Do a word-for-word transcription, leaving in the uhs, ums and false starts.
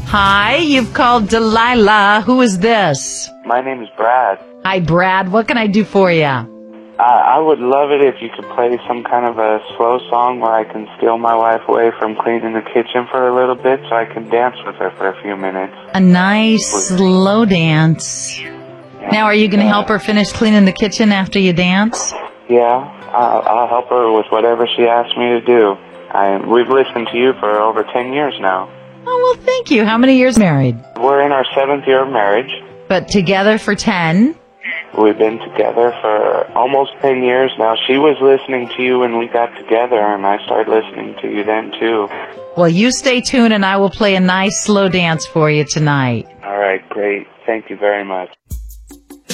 Hi, you've called Delilah. Who is this? My name is Brad. Hi, Brad. What can I do for you? Uh, I would love it if you could play some kind of a slow song where I can steal my wife away from cleaning the kitchen for a little bit so I can dance with her for a few minutes. A nice slow dance. Now, are you going to help her finish cleaning the kitchen after you dance? Yeah, I'll, I'll help her with whatever she asks me to do. I, we've listened to you for over ten years now. Oh, well, thank you. How many years married? We're in our seventh year of marriage. But together for ten? We've been together for almost ten years now. She was listening to you when we got together, and I started listening to you then, too. Well, you stay tuned, and I will play a nice slow dance for you tonight. All right, great. Thank you very much.